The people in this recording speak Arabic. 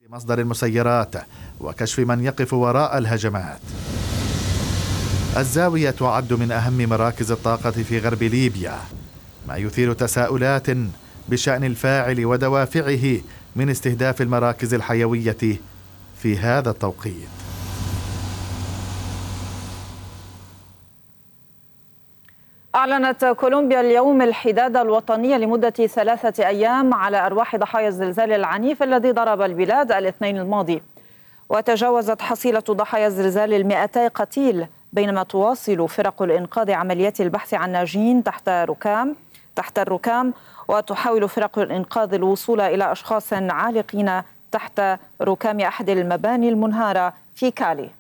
مصدر المسيرات وكشف من يقف وراء الهجمات. الزاوية تعد من أهم مراكز الطاقة في غرب ليبيا، ما يثير تساؤلات بشأن الفاعل ودوافعه من استهداف المراكز الحيوية في هذا التوقيت. أعلنت كولومبيا اليوم الحداد الوطني لمدة 3 أيام على أرواح ضحايا الزلزال العنيف الذي ضرب البلاد الاثنين الماضي، وتجاوزت حصيلة ضحايا الزلزال 200 قتيل، بينما تواصل فرق الإنقاذ عمليات البحث عن ناجين تحت الركام، وتحاول فرق الإنقاذ الوصول إلى أشخاص عالقين تحت ركام أحد المباني المنهارة في كالي.